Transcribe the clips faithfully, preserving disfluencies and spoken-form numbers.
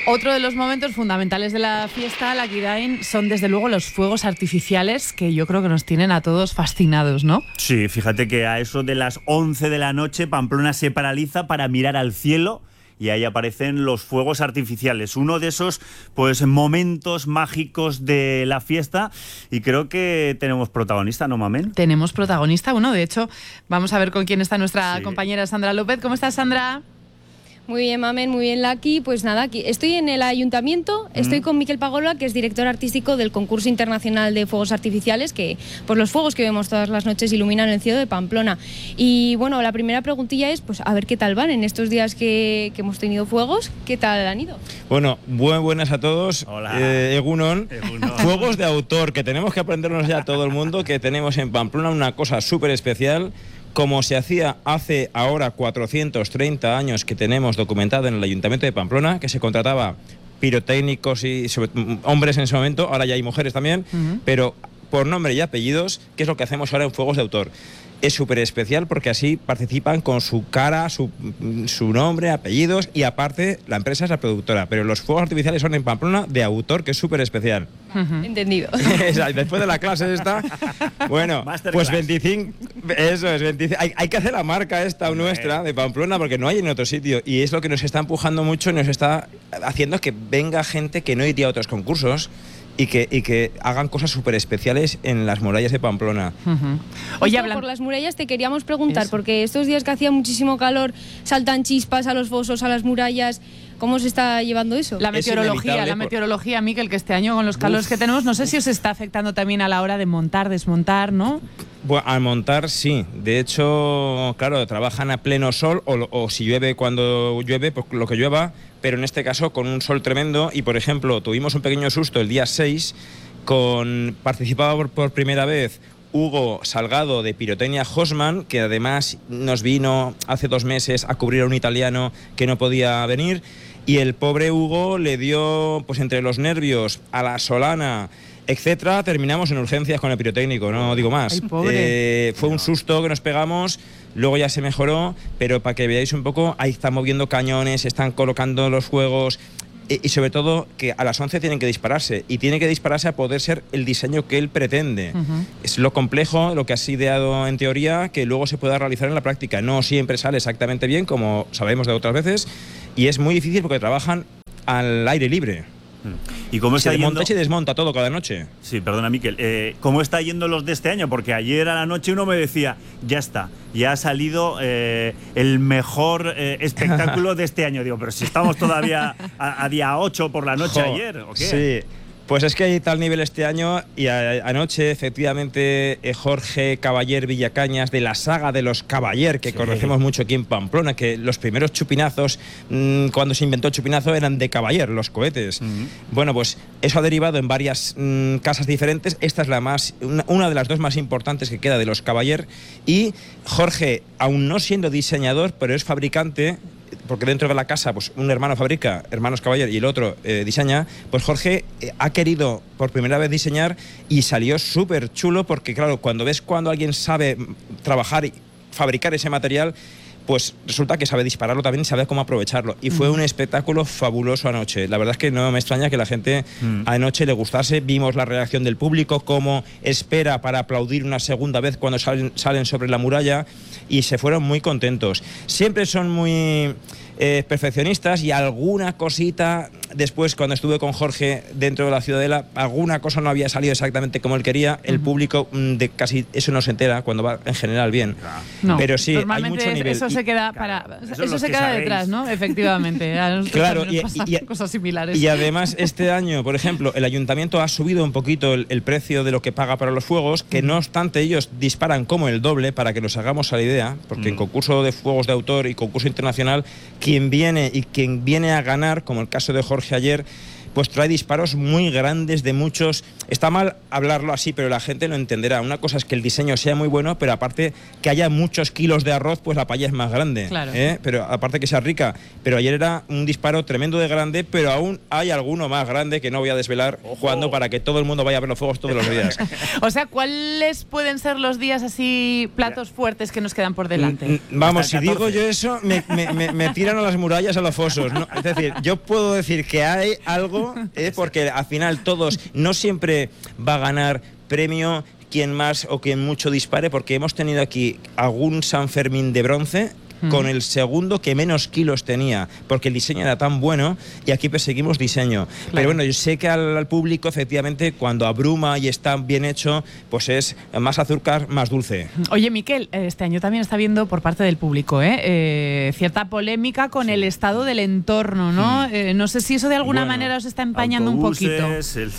Otro de los momentos fundamentales de la fiesta, la Kirain, son desde luego los fuegos artificiales, que yo creo que nos tienen a todos fascinados, ¿no? Sí, fíjate que a eso de las once de la noche Pamplona se paraliza para mirar al cielo y ahí aparecen los fuegos artificiales. Uno de esos pues momentos mágicos de la fiesta, y creo que tenemos protagonista, ¿no, Mamen? Tenemos protagonista, bueno, de hecho, vamos a ver con quién está nuestra sí. compañera Sandra López. ¿Cómo estás, Sandra? Muy bien, Mamen, muy bien, Laki. Pues nada, aquí estoy en el ayuntamiento, estoy mm. con Miquel Pagola, que es director artístico del concurso internacional de fuegos artificiales, que pues los fuegos que vemos todas las noches iluminan el cielo de Pamplona. Y bueno, la primera preguntilla es, pues a ver qué tal van en estos días que, que hemos tenido fuegos, ¿qué tal han ido? Bueno, buen, buenas a todos. Hola. Eh, Egunon. Egunon. Fuegos de autor, que tenemos que aprendernos ya todo el mundo, que tenemos en Pamplona una cosa súper especial. Como se hacía hace ahora cuatrocientos treinta años que tenemos documentado en el Ayuntamiento de Pamplona, que se contrataba pirotécnicos y sobre, hombres en ese momento, ahora ya hay mujeres también, uh-huh. pero por nombre y apellidos, que es lo que hacemos ahora en Fuegos de Autor. Es súper especial porque así participan con su cara, su, su nombre, apellidos, y aparte la empresa es la productora, pero los fuegos artificiales son en Pamplona de autor, que es súper especial. Uh-huh. Entendido. Después de la clase esta, bueno, pues veinticinco, eso es, veinticinco, hay, hay que hacer la marca esta nuestra de Pamplona porque no hay en otro sitio, y es lo que nos está empujando mucho y nos está haciendo que venga gente que no iría a otros concursos y que, y que hagan cosas súper especiales en las murallas de Pamplona. Uh-huh. Oye, hablan... por las murallas te queríamos preguntar, Eso. porque estos días que hacía muchísimo calor, saltan chispas a los fosos, a las murallas. ¿Cómo se está llevando eso? La meteorología, la meteorología, Miquel, que este año con los calores uf, que tenemos, no sé uf. si os está afectando también a la hora de montar, desmontar, ¿no? Bueno, al montar sí. De hecho, claro, trabajan a pleno sol o, o si llueve cuando llueve, pues lo que llueva, pero en este caso con un sol tremendo. Y por ejemplo, tuvimos un pequeño susto el día seis, con participaba por, por primera vez Hugo Salgado de Pirotecnia Hosman, que además nos vino hace dos meses a cubrir a un italiano que no podía venir, y el pobre Hugo le dio, pues entre los nervios, a la solana, etcétera, terminamos en urgencias con el pirotécnico, no digo más. Ay, pobre. Eh, fue un susto que nos pegamos, luego ya se mejoró, pero para que veáis un poco, ahí están moviendo cañones, están colocando los fuegos. Y sobre todo que a las once tienen que dispararse, y tiene que dispararse a poder ser el diseño que él pretende. Uh-huh. Es lo complejo, lo que has ideado en teoría, que luego se pueda realizar en la práctica. No siempre sale exactamente bien, como sabemos de otras veces, y es muy difícil porque trabajan al aire libre. ¿Y cómo está se yendo? desmonta y se desmonta todo cada noche. Sí, perdona, Miquel. Eh, ¿Cómo está yendo los de este año? Porque ayer a la noche uno me decía, ya está, ya ha salido eh, el mejor eh, espectáculo de este año. Digo, pero si estamos todavía a, a día ocho por la noche jo, ayer, ¿o qué? Sí. Pues es que hay tal nivel este año, y a, anoche efectivamente eh, Jorge Caballer Villacañas, de la saga de los Caballer, que sí. conocemos mucho aquí en Pamplona, que los primeros chupinazos, mmm, cuando se inventó el chupinazo, eran de Caballer, los cohetes. Uh-huh. Bueno, pues eso ha derivado en varias mmm, casas diferentes. Esta es la más, una, una de las dos más importantes que queda de los Caballer, y Jorge, aún no siendo diseñador, pero es fabricante, porque dentro de la casa pues un hermano fabrica, hermanos Caballer, y el otro eh, diseña, pues Jorge eh, ha querido por primera vez diseñar y salió súper chulo, porque claro, cuando ves cuando alguien sabe trabajar y fabricar ese material, pues resulta que sabe dispararlo también y sabe cómo aprovecharlo. Y fue un espectáculo fabuloso anoche. La verdad es que no me extraña que la gente mm. anoche le gustase. Vimos la reacción del público, cómo espera para aplaudir una segunda vez cuando salen, salen sobre la muralla, y se fueron muy contentos. Siempre son muy eh, perfeccionistas, y alguna cosita, después cuando estuve con Jorge dentro de la Ciudadela, alguna cosa no había salido exactamente como él quería. El uh-huh. público de casi eso no se entera cuando va en general bien. No. Pero sí, hay mucho nivel. Eso se queda, para, claro, eso eso se queda sabéis. detrás, ¿no? Efectivamente. A nosotros claro, y, nos pasan y, cosas similares. Y además este año, por ejemplo, el ayuntamiento ha subido un poquito el, el precio de lo que paga para los fuegos, que no obstante ellos disparan como el doble, para que nos hagamos a la idea, porque mm. en concurso de fuegos de autor y concurso internacional, quien viene y quien viene a ganar, como el caso de Jorge ayer, pues trae disparos muy grandes de muchos... Está mal hablarlo así, pero la gente lo entenderá. Una cosa es que el diseño sea muy bueno, pero aparte que haya muchos kilos de arroz, pues la paella es más grande. Claro. ¿eh? Pero aparte que sea rica. Pero ayer era un disparo tremendo de grande, pero aún hay alguno más grande que no voy a desvelar cuando, para que todo el mundo vaya a ver los fuegos todos los días. O sea, ¿cuáles pueden ser los días así, platos fuertes que nos quedan por delante? Vamos, si digo yo eso, me, me, me, me tiran a las murallas, a los fosos, ¿no? Es decir, yo puedo decir que hay algo, ¿eh? Porque al final todos, no siempre va a ganar premio quien más o quien mucho dispare, porque hemos tenido aquí algún San Fermín de bronce con el segundo que menos kilos tenía, porque el diseño era tan bueno y aquí perseguimos diseño. Claro. Pero bueno, yo sé que al, al público, efectivamente, cuando abruma y está bien hecho, pues es más azúcar, más dulce. Oye, Miquel, este año también está habiendo por parte del público ¿eh? Eh, cierta polémica con sí. el estado del entorno, ¿no? Mm. Eh, no sé si eso de alguna bueno, manera os está empañando un poquito. El...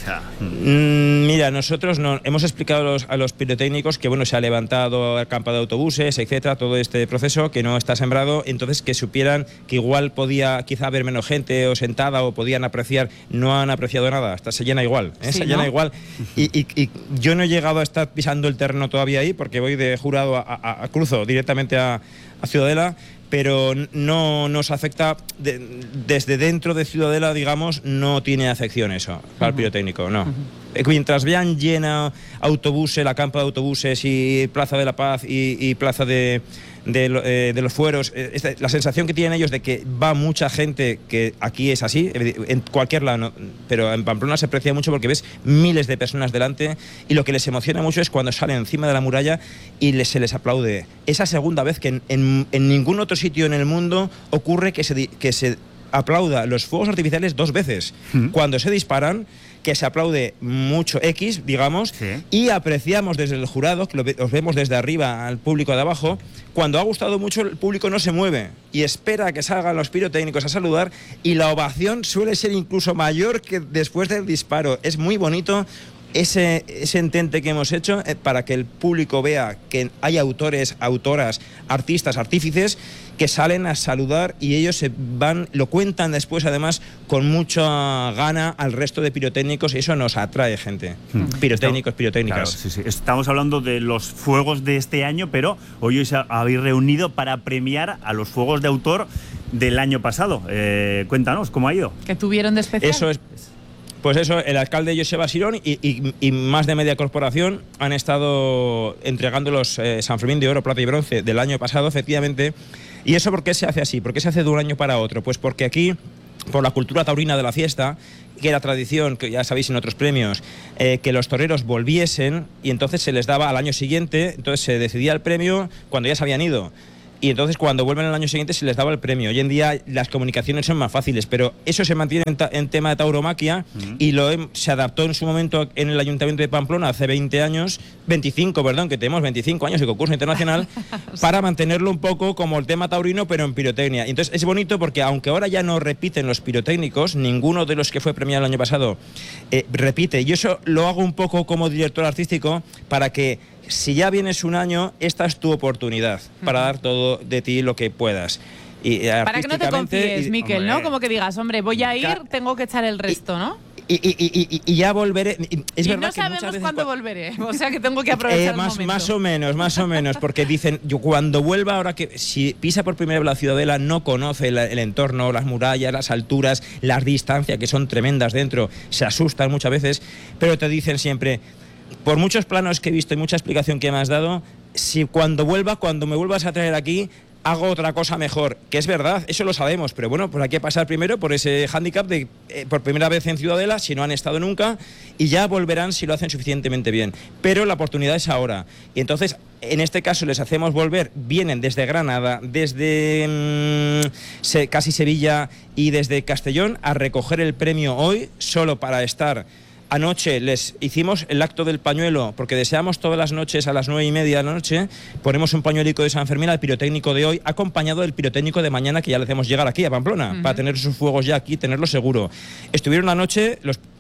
Mm, mira, nosotros no, hemos explicado a los, a los pirotécnicos que bueno, se ha levantado el campo de autobuses, etcétera, todo este proceso que no está sembrado, entonces que supieran que igual podía quizá haber menos gente o sentada o podían apreciar, no han apreciado nada, hasta se llena igual, ¿eh? Sí, se ¿no? llena igual y, y, y yo no he llegado a estar pisando el terreno todavía ahí porque voy de jurado a, a, a cruzo directamente a, a Ciudadela, pero no nos afecta de, desde dentro de Ciudadela, digamos, no tiene afección eso para el pirotécnico, no. Uh-huh. Mientras vean llena autobuses, la campa de autobuses y Plaza de la Paz y, y Plaza de, de, eh, de los Fueros, eh, la sensación que tienen ellos de que va mucha gente, que aquí es así, en cualquier lado, no, pero en Pamplona se aprecia mucho porque ves miles de personas delante y lo que les emociona mucho es cuando salen encima de la muralla y les, se les aplaude. Esa segunda vez que en, en, en ningún otro sitio en el mundo ocurre que se, que se aplauda los fuegos artificiales dos veces. ¿Mm? Cuando se disparan, que se aplaude mucho X, digamos, sí. y apreciamos desde el jurado, que lo ve, os vemos desde arriba al público de abajo, cuando ha gustado mucho el público no se mueve y espera a que salgan los pirotécnicos a saludar y la ovación suele ser incluso mayor que después del disparo. Es muy bonito ese, ese entente que hemos hecho eh, para que el público vea que hay autores, autoras, artistas, artífices que salen a saludar y ellos se van, lo cuentan después además con mucha gana al resto de pirotécnicos y eso nos atrae gente. Hmm. Pirotécnicos, pirotécnicas. Claro, sí, sí. Estamos hablando de los fuegos de este año, pero hoy os habéis reunido para premiar a los fuegos de autor del año pasado. Eh, cuéntanos, ¿cómo ha ido? ¿Qué tuvieron de especial? Eso es... Pues eso, el alcalde Joseba Sirón y, y, y más de media corporación han estado entregando los eh, San Fermín de oro, plata y bronce del año pasado, efectivamente. ¿Y eso por qué se hace así? ¿Por qué se hace de un año para otro? Pues porque aquí, por la cultura taurina de la fiesta, que era tradición, que ya sabéis en otros premios, eh, que los toreros volviesen y entonces se les daba al año siguiente, entonces se decidía el premio cuando ya se habían ido. Y entonces cuando vuelven el año siguiente se les daba el premio. Hoy en día las comunicaciones son más fáciles, pero eso se mantiene en, ta en tema de tauromaquia uh-huh. y lo se adaptó en su momento en el Ayuntamiento de Pamplona hace veinte años, veinticinco, perdón, que tenemos veinticinco años de concurso internacional, para mantenerlo un poco como el tema taurino, pero en pirotecnia. Y entonces es bonito porque aunque ahora ya no repiten los pirotécnicos, ninguno de los que fue premiado el año pasado eh, repite. Y eso lo hago un poco como director artístico para que si ya vienes un año, esta es tu oportunidad para dar todo de ti lo que puedas. Y, para que no te confíes, Miquel, ¿no? Como que digas, hombre, voy a ir, tengo que echar el resto, ¿no? Y, y, y, y, y ya volveré. Es y verdad no que sabemos veces cuándo volveré, o sea que tengo que aprovechar eh, más, el momento. Más o menos, más o menos, porque dicen, yo cuando vuelva, ahora que si pisa por primera vez la Ciudadela, no conoce el, el entorno, las murallas, las alturas, las distancias, que son tremendas dentro, se asustan muchas veces, pero te dicen siempre, por muchos planos que he visto y mucha explicación que me has dado, si cuando vuelva, cuando me vuelvas a traer aquí, hago otra cosa mejor, que es verdad, eso lo sabemos, pero bueno, pues hay que pasar primero por ese hándicap de eh, por primera vez en Ciudadela, si no han estado nunca, y ya volverán si lo hacen suficientemente bien. Pero la oportunidad es ahora. Y entonces, en este caso, les hacemos volver, vienen desde Granada, desde mmm, se, casi Sevilla y desde Castellón a recoger el premio hoy, solo para estar. Anoche les hicimos el acto del pañuelo, porque deseamos todas las noches a las nueve y media de la noche, ponemos un pañuelico de San Fermín al pirotécnico de hoy, acompañado del pirotécnico de mañana, que ya le hacemos llegar aquí a Pamplona, uh-huh. para tener sus fuegos ya aquí, tenerlo seguro. Estuvieron la noche, los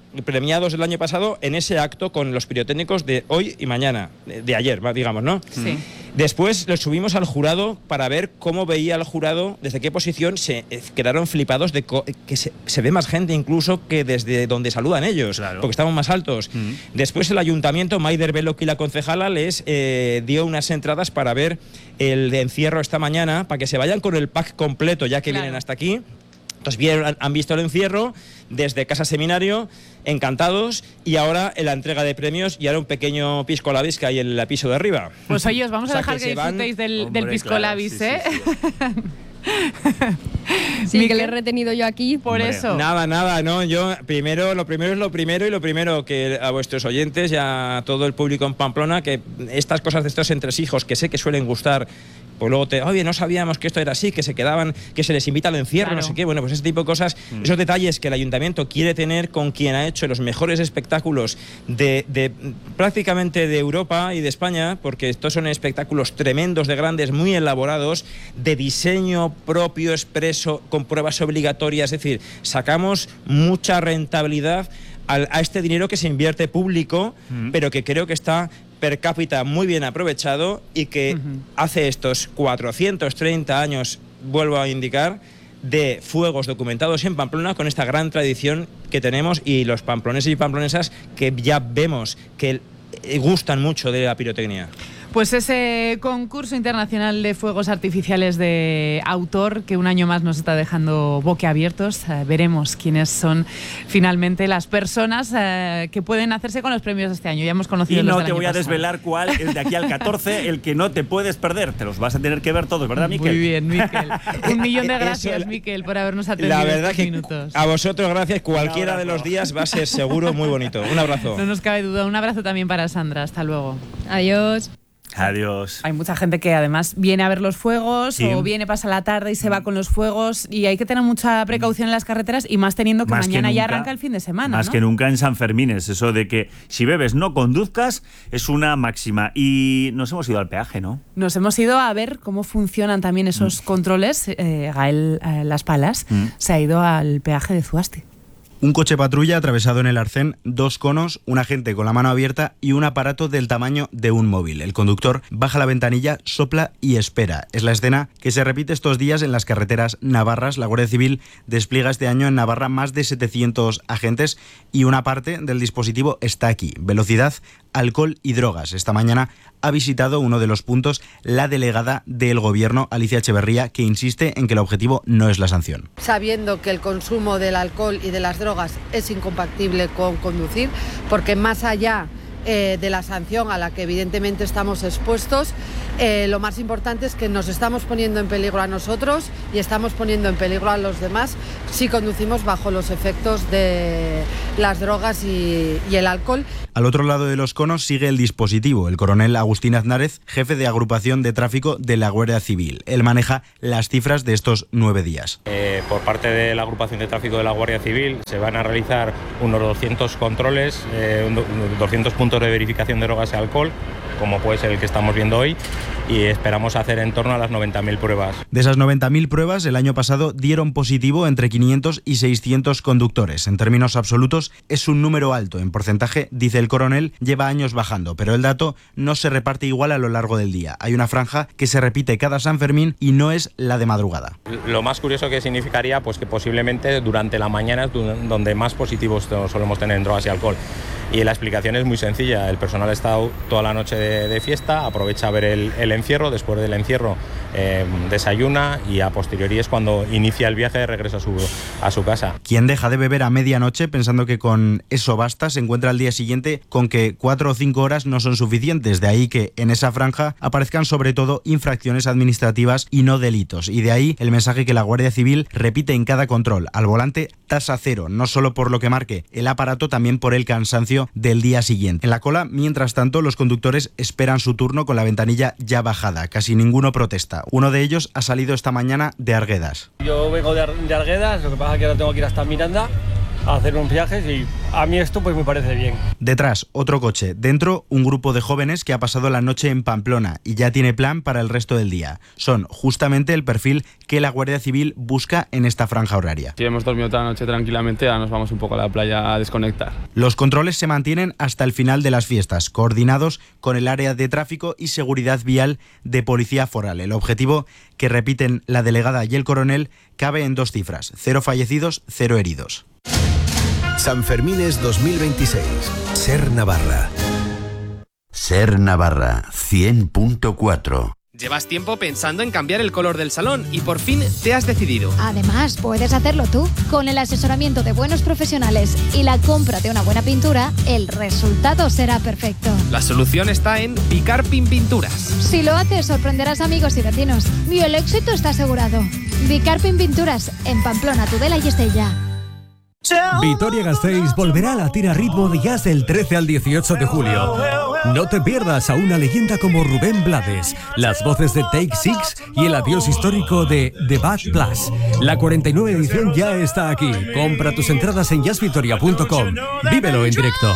premiados el año pasado en ese acto con los pirotécnicos de hoy y mañana, de, de ayer, digamos, ¿no? Sí. Después los subimos al jurado para ver cómo veía el jurado, desde qué posición se eh, quedaron flipados de que se, se ve más gente incluso que desde donde saludan ellos, claro, porque estamos más altos. Mm. Después el ayuntamiento, Maider Beloki, la concejala, les eh, dio unas entradas para ver el de encierro esta mañana, para que se vayan con el pack completo ya que claro. vienen hasta aquí. Entonces vieron, han visto el encierro desde Casa Seminario, encantados, y ahora en la entrega de premios y ahora un pequeño pisco labis que hay en el piso de arriba. Pues oye, os vamos a o sea, dejar que, que disfrutéis van... del, Hombre, del pisco claro, labis, sí, ¿eh? Sí, sí. Sí, que le he retenido yo aquí. Por Hombre. eso. Nada, nada, no. Yo primero, lo primero es lo primero y lo primero que a vuestros oyentes y a todo el público en Pamplona, que estas cosas de estos entresijos que sé que suelen gustar, pues luego te, oye, no sabíamos que esto era así, que se quedaban, que se les invita al encierro, claro. no sé qué. Bueno, pues ese tipo de cosas, mm. esos detalles que el ayuntamiento quiere tener con quien ha hecho los mejores espectáculos de, de prácticamente de Europa y de España, porque estos son espectáculos tremendos, de grandes, muy elaborados, de diseño propio, expreso, con pruebas obligatorias. Es decir, sacamos mucha rentabilidad a, a este dinero que se invierte público, mm. pero que creo que está per cápita muy bien aprovechado y que uh-huh. hace estos cuatrocientos treinta años, vuelvo a indicar, de fuegos documentados en Pamplona, con esta gran tradición que tenemos, y los pamploneses y pamplonesas que ya vemos que gustan mucho de la pirotecnia. Pues ese concurso internacional de fuegos artificiales de autor que un año más nos está dejando boquiabiertos. Eh, veremos quiénes son finalmente las personas eh, que pueden hacerse con los premios de este año. Ya hemos conocido y los no del te año voy a pasado. desvelar cuál es de aquí al catorce, el que no te puedes perder. Te los vas a tener que ver todos, ¿verdad, Miquel? Muy bien, Miquel. Un millón de gracias, Miquel, por habernos atendido. La verdad estos que minutos. A vosotros gracias. Cualquiera de los días va a ser seguro muy bonito. Un abrazo. No nos cabe duda. Un abrazo también para Sandra. Hasta luego. Adiós. Adiós. Hay mucha gente que además viene a ver los fuegos, sí, o viene, pasa la tarde y se va con los fuegos, y hay que tener mucha precaución en las carreteras, y más teniendo que más mañana que nunca, ya arranca el fin de semana. Más ¿no? que nunca en San Fermines, eso de que si bebes no conduzcas es una máxima. Y nos hemos ido al peaje, ¿no? Nos hemos ido a ver cómo funcionan también esos mm. controles. Eh, Gael eh, Las Palas mm. se ha ido al peaje de Zuasti. Un coche patrulla atravesado en el arcén, dos conos, un agente con la mano abierta y un aparato del tamaño de un móvil. El conductor baja la ventanilla, sopla y espera. Es la escena que se repite estos días en las carreteras navarras. La Guardia Civil despliega este año en Navarra más de setecientos agentes y una parte del dispositivo está aquí. Velocidad, alcohol y drogas. Esta mañana ha visitado uno de los puntos la delegada del Gobierno, Alicia Echeverría, que insiste en que el objetivo no es la sanción. Sabiendo que el consumo del alcohol y de las drogas es incompatible con conducir, porque más allá eh, de la sanción a la que evidentemente estamos expuestos, eh, lo más importante es que nos estamos poniendo en peligro a nosotros y estamos poniendo en peligro a los demás si conducimos bajo los efectos de las drogas y, y el alcohol. Al otro lado de los conos sigue el dispositivo, el coronel Agustín Aznárez, jefe de agrupación de tráfico de la Guardia Civil. Él maneja las cifras de estos nueve días. Eh, por parte de la agrupación de tráfico de la Guardia Civil se van a realizar unos doscientos controles, eh, doscientos puntos de verificación de drogas y alcohol, como puede ser el que estamos viendo hoy, y esperamos hacer en torno a las noventa mil pruebas. De esas noventa mil pruebas, el año pasado dieron positivo entre quinientos y seiscientos conductores. En términos absolutos, es un número alto. En porcentaje, dice el coronel, lleva años bajando, pero el dato no se reparte igual a lo largo del día. Hay una franja que se repite cada San Fermín y no es la de madrugada. Lo más curioso que significaría, pues que posiblemente durante la mañana es donde más positivos solemos tener en drogas y alcohol. Y la explicación es muy sencilla. El personal ha estado toda la noche de, de fiesta, aprovecha a ver el, el encierro, después del encierro eh, desayuna y a posteriori es cuando inicia el viaje de regreso a su, a su casa. Quien deja de beber a medianoche pensando que con eso basta, se encuentra al día siguiente con que cuatro o cinco horas no son suficientes. De ahí que en esa franja aparezcan sobre todo infracciones administrativas y no delitos. Y de ahí el mensaje que la Guardia Civil repite en cada control. Al volante, tasa cero, no solo por lo que marque el aparato, también por el cansancio del día siguiente. En la cola, mientras tanto, los conductores esperan su turno con la ventanilla ya bajada. Casi ninguno protesta. Uno de ellos ha salido esta mañana de Arguedas. Yo vengo de, Ar- de Arguedas, lo que pasa es que ahora tengo que ir hasta Miranda hacer unos viajes y a mí esto pues me parece bien. Detrás, otro coche. Dentro, un grupo de jóvenes que ha pasado la noche en Pamplona y ya tiene plan para el resto del día. Son justamente el perfil que la Guardia Civil busca en esta franja horaria. Si hemos dormido toda la noche tranquilamente, ahora nos vamos un poco a la playa a desconectar. Los controles se mantienen hasta el final de las fiestas, coordinados con el área de tráfico y seguridad vial de Policía Foral. El objetivo, que repiten la delegada y el coronel, cabe en dos cifras: cero fallecidos, cero heridos. Sanfermines dos mil veintiséis. Ser Navarra. Ser Navarra, cien punto cuatro. Llevas tiempo pensando en cambiar el color del salón y por fin te has decidido. Además, puedes hacerlo tú. Con el asesoramiento de buenos profesionales y la compra de una buena pintura, el resultado será perfecto. La solución está en Bicarpin Pinturas. Si lo haces, sorprenderás amigos y vecinos. Y el éxito está asegurado. Bicarpin Pinturas, en Pamplona, Tudela y Estella. Vitoria-Gasteiz volverá a latir a ritmo de jazz del trece al dieciocho de julio. No te pierdas a una leyenda como Rubén Blades, las voces de Take Six y el adiós histórico de The Bad Plus. La cuarenta y nueve edición ya está aquí. Compra tus entradas en jazz vitoria punto com. Vívelo en directo.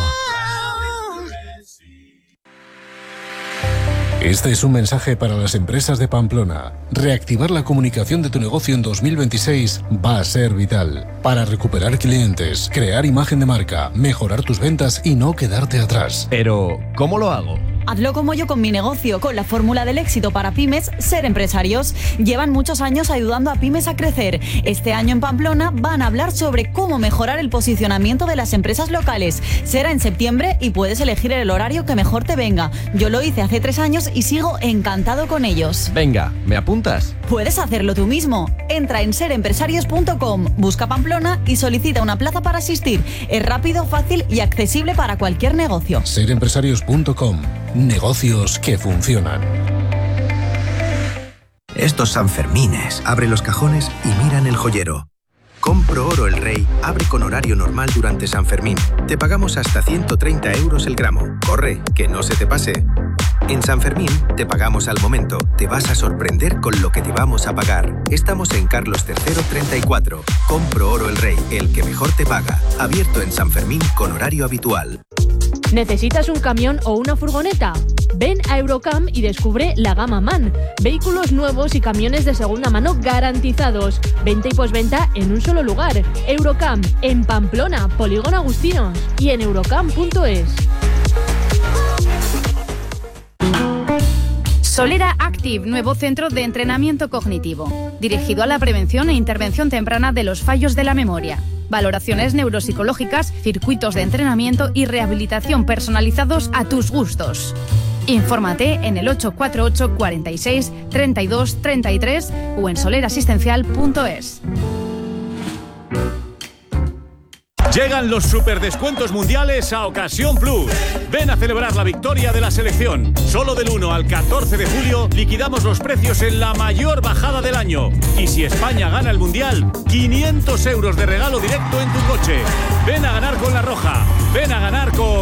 Este es un mensaje para las empresas de Pamplona. Reactivar la comunicación de tu negocio en dos mil veintiséis va a ser vital para recuperar clientes, crear imagen de marca, mejorar tus ventas y no quedarte atrás. Pero, ¿cómo lo hago? Hazlo como yo con mi negocio, con la fórmula del éxito para pymes, Ser Empresarios. Llevan muchos años ayudando a pymes a crecer. Este año en Pamplona van a hablar sobre cómo mejorar el posicionamiento de las empresas locales. Será en septiembre y puedes elegir el horario que mejor te venga. Yo lo hice hace tres años y sigo encantado con ellos. Venga, ¿me apuntas? Puedes hacerlo tú mismo. Entra en ser empresarios punto com, busca Pamplona y solicita una plaza para asistir. Es rápido, fácil y accesible para cualquier negocio. ser empresarios punto com. Negocios que funcionan. Estos Sanfermines. Abre los cajones y mira en el joyero. Compro Oro El Rey abre con horario normal durante San Fermín. Te pagamos hasta ciento treinta euros el gramo. Corre, que no se te pase. En San Fermín te pagamos al momento. Te vas a sorprender con lo que te vamos a pagar. Estamos en Carlos tercero treinta y cuatro. Compro Oro El Rey, el que mejor te paga. Abierto en San Fermín con horario habitual. ¿Necesitas un camión o una furgoneta? Ven a Eurocam y descubre la gama MAN. Vehículos nuevos y camiones de segunda mano garantizados. Venta y posventa en un solo lugar. Eurocam, en Pamplona, Polígono Agustinos y en eurocam punto es. Solera Active, nuevo centro de entrenamiento cognitivo, dirigido a la prevención e intervención temprana de los fallos de la memoria. Valoraciones neuropsicológicas, circuitos de entrenamiento y rehabilitación personalizados a tus gustos. Infórmate en el ocho cuatro ocho, cuarenta y seis, treinta y dos, treinta y tres o en solerasistencial punto es. Llegan los superdescuentos mundiales a Ocasión Plus. Ven a celebrar la victoria de la selección. Solo del uno al catorce de julio liquidamos los precios en la mayor bajada del año. Y si España gana el mundial, quinientos euros de regalo directo en tu coche. Ven a ganar con La Roja. Ven a ganar con